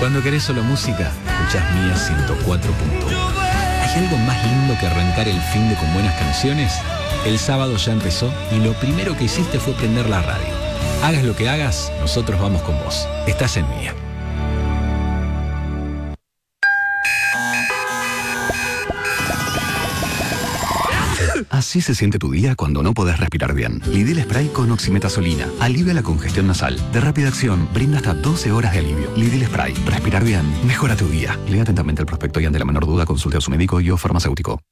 Cuando querés solo música, escuchás Mía 104.1. ¿Hay algo más lindo que arrancar el fin de con buenas canciones? El sábado ya empezó y lo primero que hiciste fue prender la radio. Hagas lo que hagas, nosotros vamos con vos. Estás en Mía. Así se siente tu día cuando no podés respirar bien. Lidl Spray con oximetazolina. Alivia la congestión nasal. De rápida acción, brinda hasta 12 horas de alivio. Lidl Spray. Respirar bien. Mejora tu día. Lea atentamente el prospecto y ante la menor duda consulte a su médico y o farmacéutico.